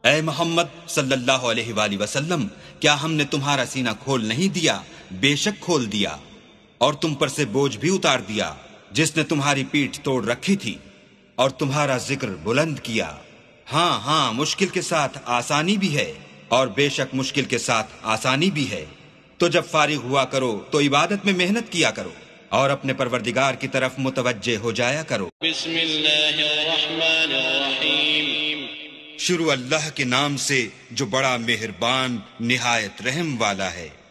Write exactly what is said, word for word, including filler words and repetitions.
ऐ मोहम्मद सल्लल्लाहु अलैहि वसल्लम, क्या हमने तुम्हारा सीना खोल नहीं दिया? बेशक खोल दिया, और तुम पर से बोझ भी उतार दिया जिसने तुम्हारी पीठ तोड़ रखी थी, और तुम्हारा जिक्र बुलंद किया। हाँ हाँ, मुश्किल के साथ आसानी भी है, और बेशक मुश्किल के साथ आसानी भी है। तो जब फारिग हुआ करो तो इबादत में मेहनत किया करो और अपने परवरदिगार की तरफ मुतवज्जे हो जाया करो। शुरू अल्लाह के नाम से जो बड़ा मेहरबान निहायत रहम वाला है।